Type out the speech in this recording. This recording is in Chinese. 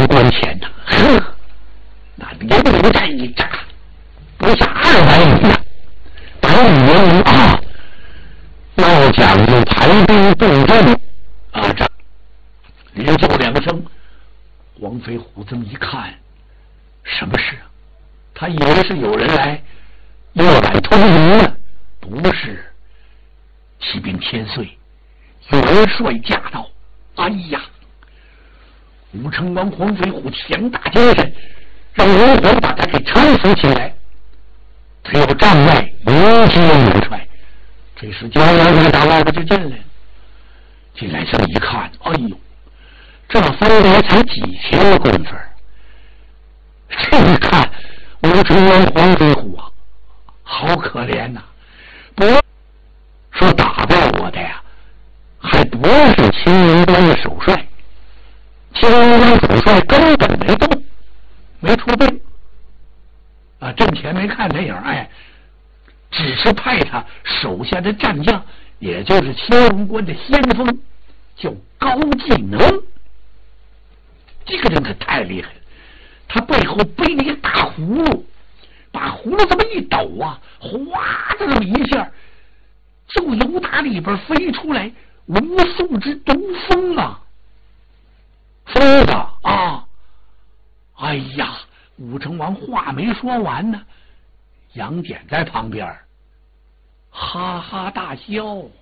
关前呐，呵，那连流战一扎，不下200里呀！白羽人啊，要讲究排兵布阵啊！这连叫2声，黄飞虎这么一看，什么事啊？他以为是有人来诱摆吞营呢，不是。启禀千岁，元帅驾到！哎呀！武成王黄飞虎强大精神，让刘皇把他给搀扶起来，他要站外迎接元帅。这时江元帅打外边就进来了，进来这么一看，哎呦，这分别才几天的功夫，这一看武成王黄飞虎啊，好可怜呐！不说打败我的呀，还不是青云关的首帅。青云关主帅根本没动，没出兵啊！阵前没看那影，哎，只是派他手下的战将，也就是青云关的先锋，叫高技能。这个人可太厉害了，他背后背了一个大葫芦，把葫芦这么一抖啊，哗的这么一下，就由他里边飞出来无数只毒蜂啊！疯子啊！哎呀，武成王话没说完呢，杨戬在旁边哈哈大笑。